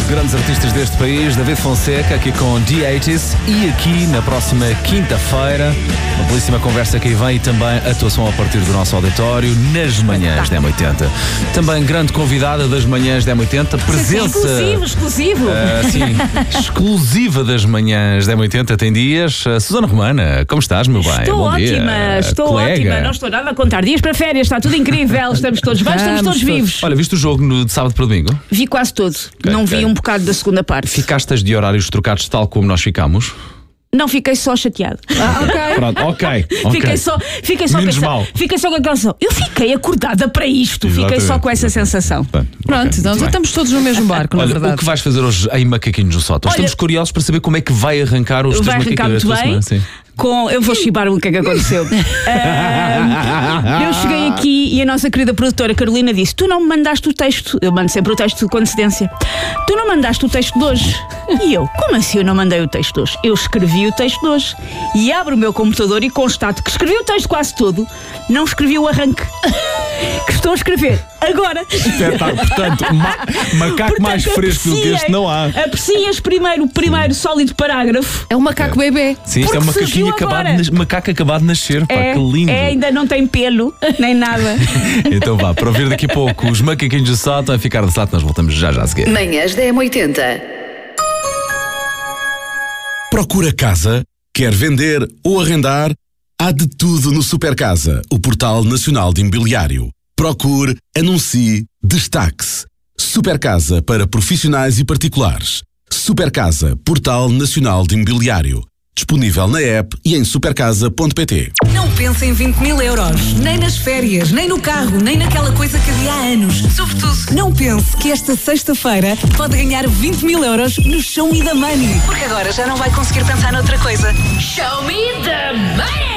grandes artistas deste país, David Fonseca, aqui com The80s, e aqui na próxima quinta-feira, uma belíssima conversa que aí vem e também atuação a partir do nosso auditório nas manhãs da M80. Também grande convidada das manhãs da M80, presença... Exclusivo. Sim, exclusiva das manhãs da M80, tem dias. Susana Romana, como estás, meu bem? Estou Bom dia. estou Colega. ótima, não estou nada a contar dias para férias, está tudo incrível, estamos todos bem, estamos todos vivos. Olha, viste o jogo de sábado para domingo? Vi quase todo, não vi um bocado da segunda parte. Ficaste de horários trocados tal como nós ficámos? Não, fiquei só chateado. Ok. Pronto, ok. Fiquei só Menos mal. Fiquei só com aquela sensação. Eu fiquei acordada para isto. Exatamente. Fiquei só com essa sensação. Pronto, então já estamos todos no mesmo barco, na Olha, verdade. o que vais fazer hoje em Macaquinhos no Sótão? Estamos curiosos para saber como é que vai arrancar os teus Vai arrancar macaquinhos. muito bem. Sim. Eu vou chibar o que é que aconteceu. Eu cheguei aqui e a nossa querida produtora Carolina disse: tu não me mandaste o texto. Eu mando sempre o texto de condescendência. Tu não mandaste o texto de hoje. E eu, como assim eu não mandei o texto de hoje? Eu escrevi o texto de hoje. E abro o meu computador e constato que escrevi o texto quase todo, não escrevi o arranque. Que estou a escrever agora. Espetáculo. Portanto, macaco mais fresco do que este não há. Aprecias primeiro o primeiro sólido parágrafo. É um macaco bebê. Sim, isto é um Porque surgiu macaco acabado de nascer. Pá, que lindo. Ainda não tem pelo, nem nada. Então vá, para ouvir daqui a pouco os macaquinhos do Sótão, a ficar de lado, nós voltamos já a seguir. Manhãs da M80. Procura casa? Quer vender ou arrendar? Há de tudo no Supercasa, o portal nacional de imobiliário. Procure, anuncie, destaque-se. Supercasa para profissionais e particulares. Supercasa, portal nacional de imobiliário. Disponível na app e em supercasa.pt. Não pense em 20 mil euros, nem nas férias, nem no carro, nem naquela coisa que havia há anos. Sobretudo, não pense que esta sexta-feira pode ganhar 20 mil euros no Show Me the Money. Porque agora já não vai conseguir pensar noutra coisa.